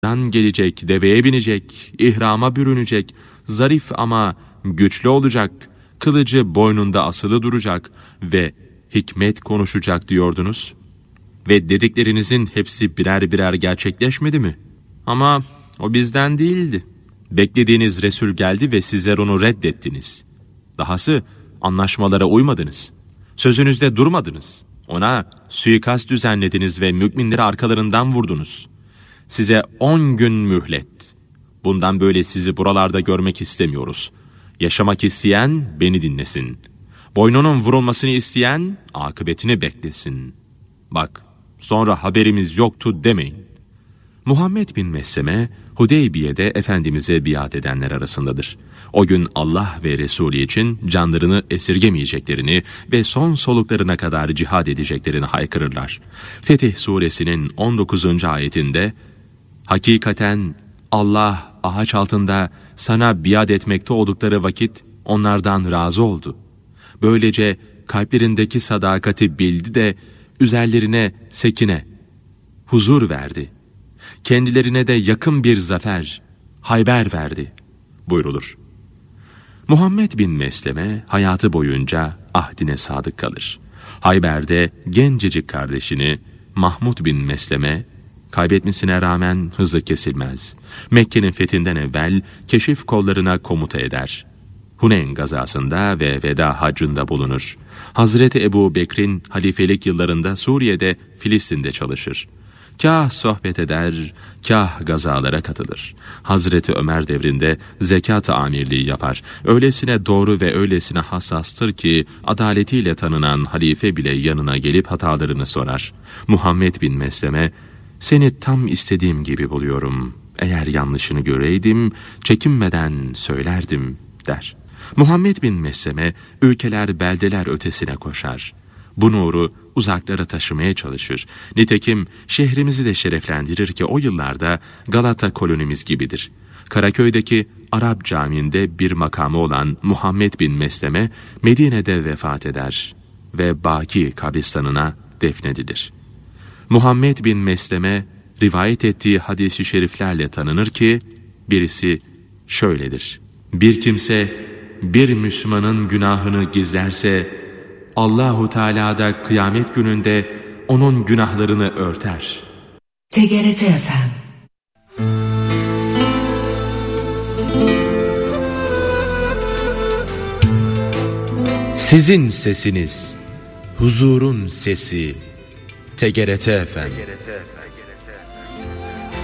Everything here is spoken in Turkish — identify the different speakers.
Speaker 1: gelecek, deveye binecek, ihrama bürünecek, zarif ama güçlü olacak, kılıcı boynunda asılı duracak ve hikmet konuşacak diyordunuz. Ve dediklerinizin hepsi birer birer gerçekleşmedi mi? Ama o bizden değildi. Beklediğiniz Resul geldi ve sizler onu reddettiniz. Dahası anlaşmalara uymadınız. Sözünüzde durmadınız. Ona suikast düzenlediniz ve müminleri arkalarından vurdunuz. Size 10 gün mühlet. Bundan böyle sizi buralarda görmek istemiyoruz. Yaşamak isteyen beni dinlesin. Boynunun vurulmasını isteyen akıbetini beklesin. Bak, sonra haberimiz yoktu demeyin. Muhammed bin Mesleme, Hudeybiye'de Efendimiz'e biat edenler arasındadır. O gün Allah ve Resulü için canlarını esirgemeyeceklerini ve son soluklarına kadar cihad edeceklerini haykırırlar. Fetih suresinin 19. ayetinde, hakikaten Allah ağaç altında sana biat etmekte oldukları vakit onlardan razı oldu. Böylece kalplerindeki sadakati bildi de üzerlerine sekine, huzur verdi. Kendilerine de yakın bir zafer, Hayber verdi buyrulur. Muhammed bin Mesleme hayatı boyunca ahdine sadık kalır. Hayber'de gencecik kardeşini Mahmud bin Mesleme kaybetmesine rağmen hızı kesilmez. Mekke'nin fethinden evvel keşif kollarına komuta eder. Huneyn gazasında ve veda hacında bulunur. Hazreti Ebu Bekir'in halifelik yıllarında Suriye'de, Filistin'de çalışır. Kâh sohbet eder, kâh gazalara katılır. Hazreti Ömer devrinde zekat-ı amirliği yapar. Öylesine doğru ve öylesine hassastır ki adaletiyle tanınan halife bile yanına gelip hatalarını sorar. Muhammed bin Mesleme, seni tam istediğim gibi buluyorum. Eğer yanlışını göreydim, çekinmeden söylerdim der. Muhammed bin Mesleme ülkeler beldeler ötesine koşar. Bu nuru uzaklara taşımaya çalışır. Nitekim şehrimizi de şereflendirir ki o yıllarda Galata kolonimiz gibidir. Karaköy'deki Arap Camii'nde bir makamı olan Muhammed bin Mesleme Medine'de vefat eder ve Baki kabristanına defnedilir. Muhammed bin Mesleme rivayet ettiği hadis-i şeriflerle tanınır ki birisi şöyledir: bir kimse bir Müslümanın günahını gizlerse Allahu Teala da kıyamet gününde onun günahlarını örter.
Speaker 2: TGRT FM.
Speaker 1: Sizin sesiniz, huzurun sesi, TGRT FM.